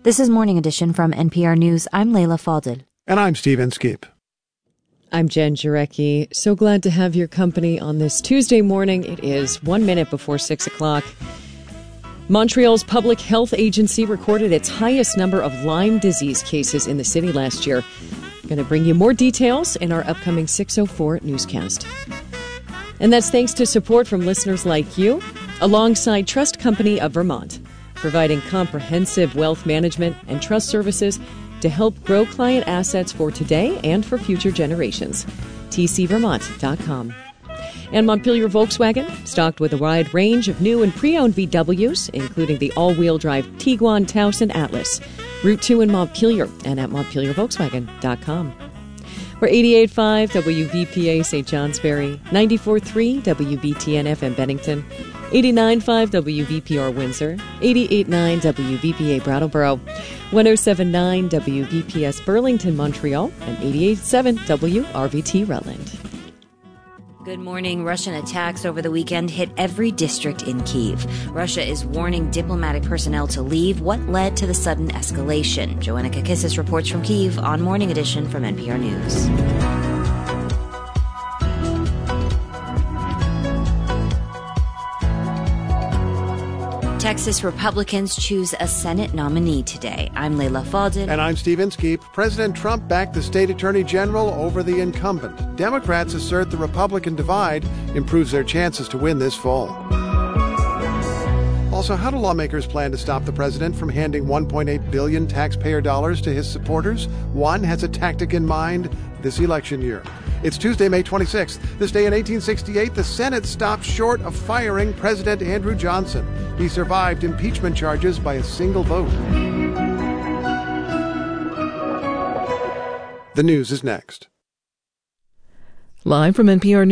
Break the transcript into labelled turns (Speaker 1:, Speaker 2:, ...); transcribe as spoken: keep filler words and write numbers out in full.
Speaker 1: This is Morning Edition from N P R News. I'm Leila Fadel.
Speaker 2: And I'm Steve Inskeep.
Speaker 3: I'm Jen Jarecki. So glad to have your company on this Tuesday morning. It is one minute before six o'clock. Montreal's public health agency recorded its highest number of Lyme disease cases in the city last year. I'm going to bring you more details in our upcoming six oh four newscast. And that's thanks to support from listeners like you, alongside Trust Company of Vermont, providing comprehensive wealth management and trust services to help grow client assets for today and for future generations. T C vermont dot com. And Montpelier Volkswagen, stocked with a wide range of new and pre-owned V Ws, including the all-wheel drive Tiguan, Taos, and Atlas. Route two in Montpelier and at montpelier volkswagen dot com. We're eighty-eight point five W V P A Saint Johnsbury, ninety-four point three W B T N F M Bennington, eighty-nine point five W V P R Windsor, eighty-eight point nine W V P A Brattleboro, one oh seven point nine W V P S Burlington, Montreal, and eighty-eight point seven W R V T Rutland.
Speaker 1: Good morning. Russian attacks over the weekend hit every district in Kyiv. Russia is warning diplomatic personnel to leave. What led to the sudden escalation? Joanna Kakissis reports from Kyiv on Morning Edition from N P R News. Texas Republicans choose a Senate nominee today. I'm Leila Fadel.
Speaker 2: And I'm Steve Inskeep. President Trump backed the state attorney general over the incumbent. Democrats assert the Republican divide improves their chances to win this fall. Also, how do lawmakers plan to stop the president from handing one point eight billion dollars taxpayer dollars to his supporters? One has a tactic in mind this election year. It's Tuesday, May twenty-sixth. This day in eighteen sixty-eight, the Senate stopped short of firing President Andrew Johnson. He survived impeachment charges by a single vote. The news is next.
Speaker 4: Live from N P R News.